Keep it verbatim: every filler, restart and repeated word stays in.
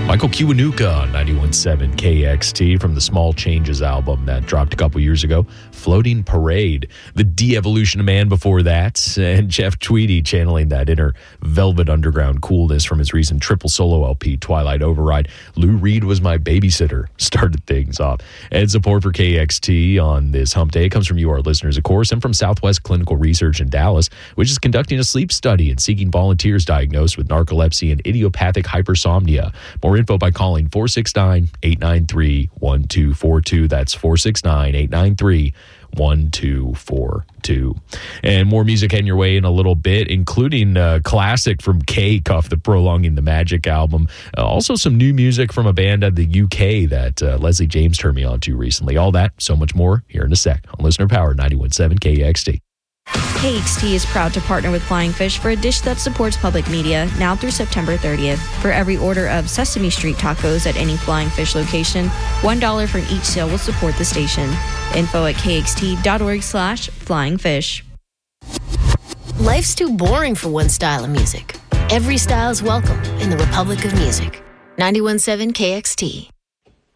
Michael Kiwanuka on ninety-one point seven K X T from the Small Changes album that dropped a couple years ago. Floating Parade, The De-Evolution of Man before that, and Jeff Tweedy channeling that inner Velvet Underground coolness from his recent triple solo L P, Twilight Override. Lou Reed Was My Babysitter started things off. And support for K X T on this hump day comes from you, our listeners, of course, and from Southwest Clinical Research in Dallas, which is conducting a sleep study and seeking volunteers diagnosed with narcolepsy and idiopathic hypersomnia. More info by calling four six nine, eight nine three, one two four two. That's four six nine, eight nine three, one two four two. And more music heading your way in a little bit, including a classic from Cake off the Prolonging the Magic album. Uh, also some new music from a band out of the U K that uh, Leslie James turned me on to recently. All that, so much more, here in a sec on Listener Power ninety-one point seven K X T. K X T is proud to partner with Flying Fish for a dish that supports public media now through September thirtieth. For every order of Sesame Street tacos at any Flying Fish location, one dollar from each sale will support the station. Info at kxt.org slash flying fish. Life's too boring for one style of music. Every style is welcome in the Republic of Music. ninety-one point seven K X T.